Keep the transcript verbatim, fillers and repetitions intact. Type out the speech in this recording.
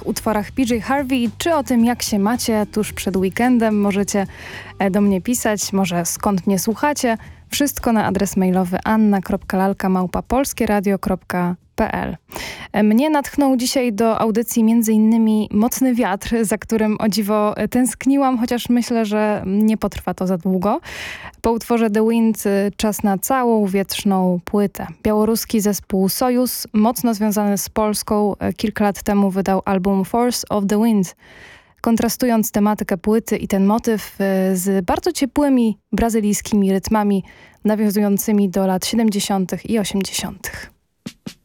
nowych utworach P J Harvey, czy o tym, jak się macie tuż przed weekendem. Możecie do mnie pisać, może skąd mnie słuchacie. Wszystko na adres mailowy anna kropka lalka małpa polskieradio kropka p l. Mnie natchnął dzisiaj do audycji między innymi Mocny Wiatr, za którym o dziwo tęskniłam, chociaż myślę, że nie potrwa to za długo. Po utworze The Wind czas na całą wietrzną płytę. Białoruski zespół Sojus, mocno związany z Polską, kilka lat temu wydał album Force of the Wind, kontrastując tematykę płyty i ten motyw z bardzo ciepłymi brazylijskimi rytmami nawiązującymi do lat siedemdziesiątych i osiemdziesiątych.